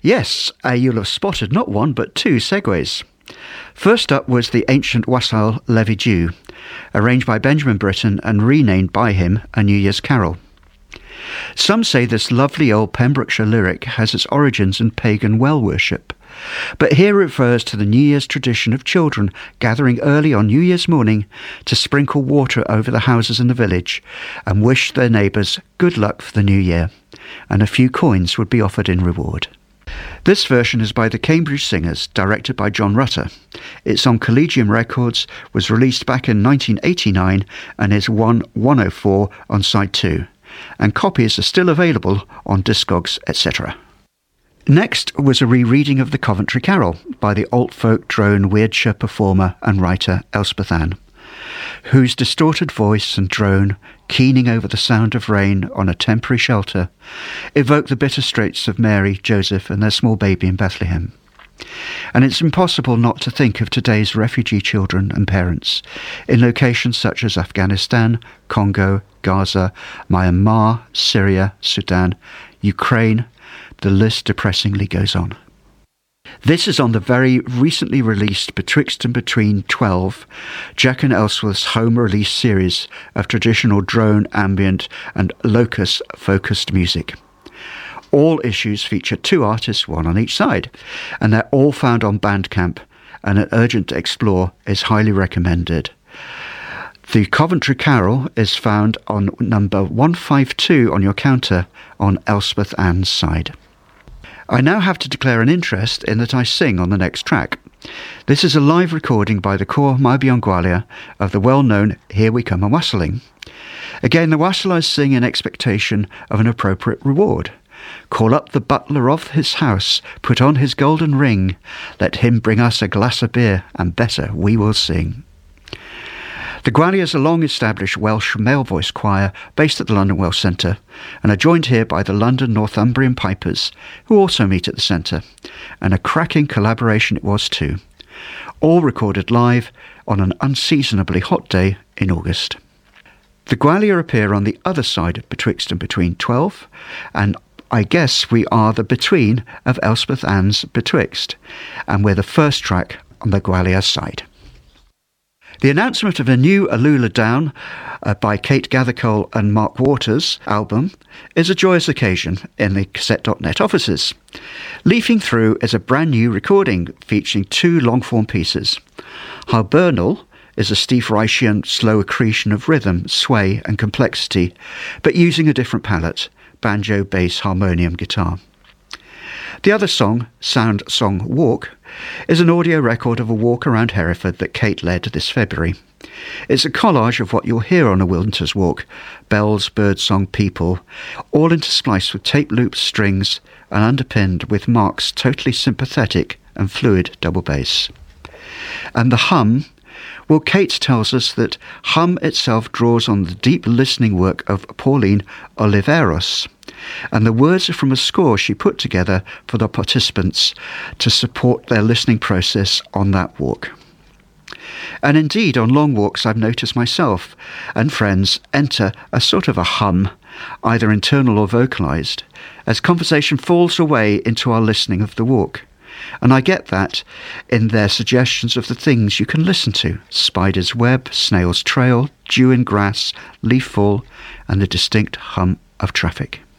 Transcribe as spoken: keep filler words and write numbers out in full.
Yes, uh, you'll have spotted not one but two segues. First up was the ancient wassail Levy Jew, arranged by Benjamin Britten and renamed by him A New Year's Carol. Some say this lovely old Pembrokeshire lyric has its origins in pagan well worship, but here it refers to the New Year's tradition of children gathering early on New Year's morning to sprinkle water over the houses in the village and wish their neighbours good luck for the new year, and a few coins would be offered in reward. This version is by the Cambridge Singers, directed by John Rutter. It's on Collegium Records, was released back in nineteen eighty-nine, and is one one oh four on side two, and copies are still available on Discogs, et cetera. Next was a rereading of the Coventry Carol by the alt folk drone Weirdshire performer and writer Elspeth Ann, whose distorted voice and drone, keening over the sound of rain on a temporary shelter, evoke the bitter straits of Mary, Joseph and their small baby in Bethlehem. And it's impossible not to think of today's refugee children and parents in locations such as Afghanistan, Congo, Gaza, Myanmar, Syria, Sudan, Ukraine. The list depressingly goes on. This is on the very recently released Betwixt and Between twelve, Jack and Ellsworth's home release series of traditional drone, ambient and locus-focused music. All issues feature two artists, one on each side, and they're all found on Bandcamp, and an urgent to explore is highly recommended. The Coventry Carol is found on number one fifty-two on your counter on Elspeth Ann's side. I now have to declare an interest in that I sing on the next track. This is a live recording by the Corps Maibion Gwalia of the well-known Here We Come A-Wassailing. Again, the wassailers sing in expectation of an appropriate reward. Call up the butler of his house, put on his golden ring, let him bring us a glass of beer, and better we will sing. The Gwalia is a long-established Welsh male voice choir based at the London Welsh Centre, and are joined here by the London Northumbrian Pipers, who also meet at the centre, and a cracking collaboration it was too, all recorded live on an unseasonably hot day in August. The Gwalia appear on the other side of Betwixt and Between twelve, and I guess we are the between of Elspeth Ann's Betwixt, and we're the first track on the Gwalia side. The announcement of a new Alula Down uh, by Kate Gathercole and Mark Waters album is a joyous occasion in the cassette dot net offices. Leafing through is a brand new recording featuring two long-form pieces. Hibernal is a Steve Reichian slow accretion of rhythm, sway and complexity, but using a different palette, banjo, bass, harmonium, guitar. The other song, Sound Song Walk, is an audio record of a walk around Hereford that Kate led this February. It's a collage of what you'll hear on a Winter's Walk: bells, birdsong, people, all interspliced with tape loops, strings, and underpinned with Mark's totally sympathetic and fluid double bass. And the hum, well, Kate tells us that hum itself draws on the deep listening work of Pauline Oliveros, and the words are from a score she put together for the participants to support their listening process on that walk. And indeed, on long walks I've noticed myself and friends enter a sort of a hum, either internal or vocalised, as conversation falls away into our listening of the walk. And I get that in their suggestions of the things you can listen to: spider's web, snail's trail, dew in grass, leaf fall, and the distinct hum of traffic.